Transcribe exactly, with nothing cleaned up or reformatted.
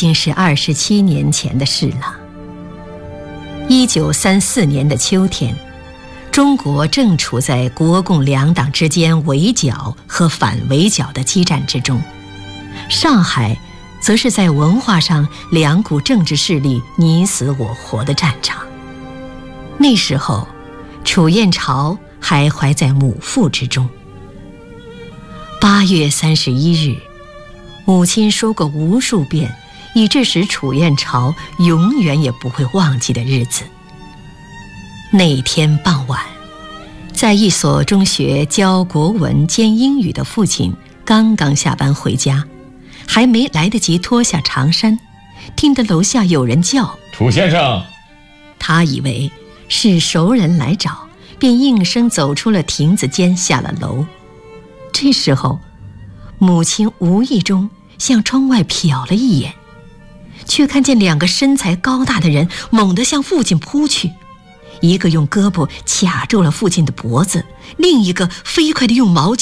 经是二十七年前的事了。一九三四年的秋天，中国正处在国共两党之间围剿和反围剿的激战之中，上海则是在文化上两股政治势力你死我活的战场。那时候，楚燕巢还怀在母腹之中。八月三十一日，母亲说过无数遍，以致使楚燕巢永远也不会忘记的日子。那天傍晚，在一所中学教国文兼英语的父亲刚刚下班回家，还没来得及脱下长衫，听得楼下有人叫：“ 楚先生。” 他以为是熟人来找，便应声走出了亭子间，下了楼。这时候，母亲无意中向窗外瞟了一眼，却看见两个身材高大的人猛地向父亲扑去，一个用胳膊卡住了父亲的脖子，另一个飞快地用毛巾